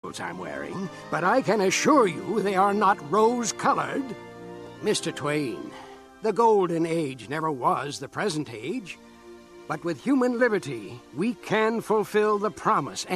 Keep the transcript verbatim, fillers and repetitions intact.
spectacles I'm wearing, but I can assure you they are not rose-colored. Mister Twain, the golden age never was the present age, but with human liberty, we can fulfill the promise